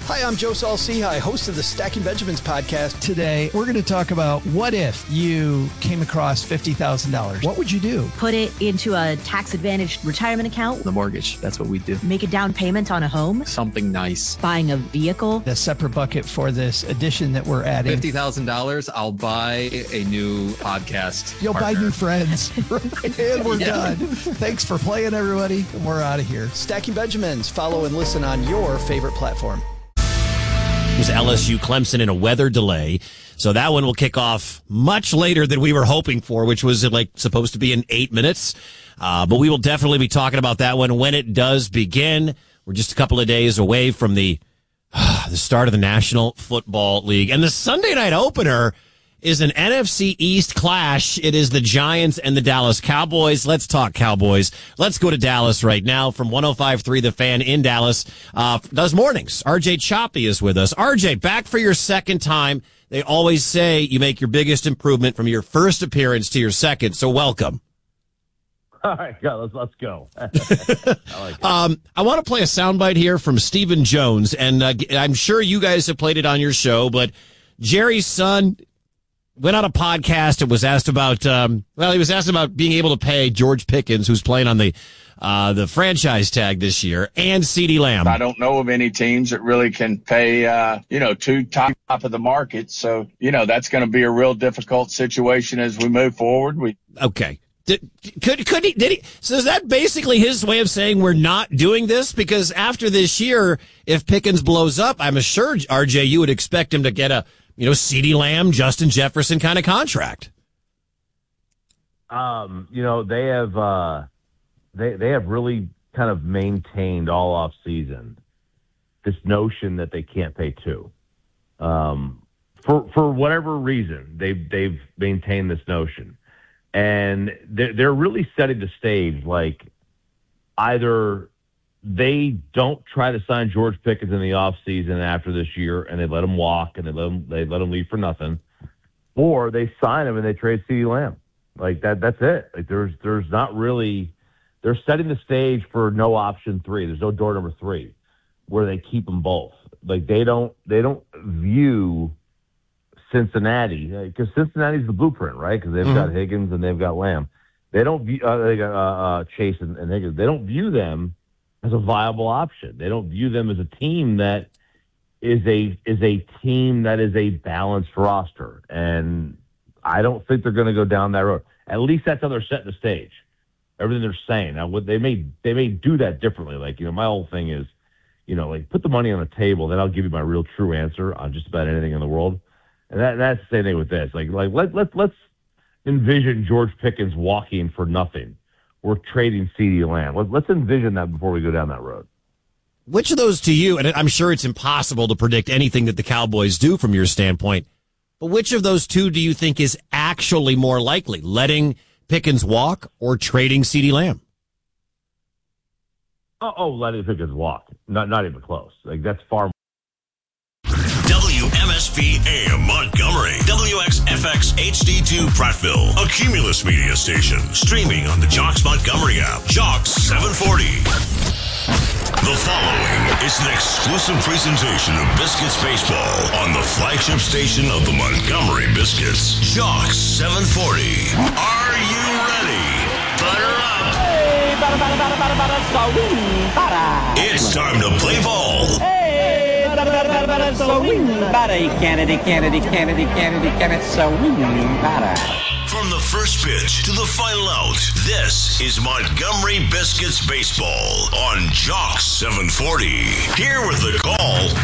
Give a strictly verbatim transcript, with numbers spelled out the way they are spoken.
Hi, I'm Joe Saul-Sehy, host of the Stacking Benjamins podcast. Today, we're going to talk about what if you came across fifty thousand dollars. What would you do? Put it into a tax-advantaged retirement account. The mortgage, that's what we do. Make a down payment on a home. Something nice. Buying a vehicle. A separate bucket for this edition that we're adding. fifty thousand dollars, I'll buy a new podcast You'll partner. buy new friends. And we're Yeah. done. Thanks for playing, everybody. And we're out of here. Stacking Benjamins. Follow and listen on your favorite platform. It was L S U Clemson in a weather delay. So that one will kick off much later than we were hoping for, which was like supposed to be in eight minutes. Uh, but we will definitely be talking about that one when it does begin. We're just a couple of days away from the, uh, the start of the National Football League. And the Sunday night opener is an N F C East clash. It is the Giants and the Dallas Cowboys. Let's talk Cowboys. Let's go to Dallas right now from one oh five point three The Fan in Dallas. Uh, does mornings. R J Choppy is with us. R J, back for your second time. They always say you make your biggest improvement from your first appearance to your second, so welcome. All right, yeah, let's, let's go. I like it. Um, I want to play a soundbite here from Stephen Jones, and uh, I'm sure you guys have played it on your show, but Jerry's son went on a podcast and was asked about, um, well, he was asked about being able to pay George Pickens, who's playing on the uh, the franchise tag this year, and CeeDee Lamb. I don't know of any teams that really can pay, uh, you know, two top of the market. So, you know, that's going to be a real difficult situation as we move forward. We Okay. Did, could could he did he? So is that basically his way of saying we're not doing this? Because after this year, if Pickens blows up, I'm sure R J, you would expect him to get a you know CeeDee Lamb, Justin Jefferson kind of contract. Um, you know, they have uh, they they have really kind of maintained all off season this notion that they can't pay two. Um, for for whatever reason, they they've maintained this notion. And they're, they're really setting the stage, like either they don't try to sign George Pickens in the offseason after this year and they let him walk and they let him, they let him leave for nothing, or they sign him and they trade CeeDee Lamb. Like that, that's it. Like there's, there's not really, they're setting the stage for no option three. There's no door number three where they keep them both. Like they don't, they don't view Cincinnati, because Cincinnati's the blueprint, right? Because they've mm-hmm. got Higgins and they've got Lamb. They don't view uh, they got uh, uh, Chase and, and Higgins. They don't view them as a viable option. They don't view them as a team that is a is a team that is a balanced roster. And I don't think they're going to go down that road. At least that's how they're setting the stage. Everything they're saying. Now, what they may they may do that differently. Like you know, my whole thing is, you know, like put the money on the table, then I'll give you my real true answer on just about anything in the world. And that, that's the same thing with this. Like, like let, let, let's envision George Pickens walking for nothing. We're trading CeeDee Lamb. Let, let's envision that before we go down that road. Which of those to you, and I'm sure it's impossible to predict anything that the Cowboys do from your standpoint, but which of those two do you think is actually more likely, letting Pickens walk or trading CeeDee Lamb? Oh, oh letting Pickens walk. Not, not even close. Like, that's far more. W M S P A M Montgomery, W X F X H D two Prattville, a Cumulus media station, streaming on the Jocks Montgomery app, Jocks seven forty. The following is an exclusive presentation of Biscuits Baseball on the flagship station of the Montgomery Biscuits, Jocks seven forty. Are you ready? Butter up. Hey, butter, butter, butter, butter, butter, so butter. It's time to play ball. Hey, butter, butter, butter, butter, so butter. Kennedy, Kennedy, Kennedy, Kennedy, Kennedy, so butter. From the first pitch to the final out, this is Montgomery Biscuits Baseball on Jocks seven forty. Here with the call,